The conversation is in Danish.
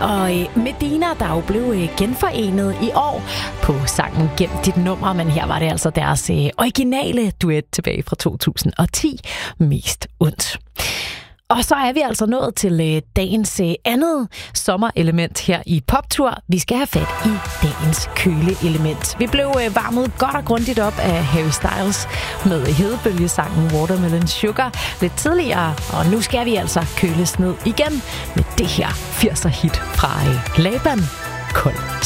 Og Medina, der jo blev genforenet i år på sangen Gem dit nummer, men her var det altså deres originale duet tilbage fra 2010, Mest ondt. Og så er vi altså nået til dagens andet sommerelement her i Poptur. Vi skal have fat i dagens køleelement. Vi blev varmet godt og grundigt op af Harry Styles med hedebølgesangen Watermelon Sugar lidt tidligere. Og nu skal vi altså køles ned igen med det her 80'er hit fra Laban, Kold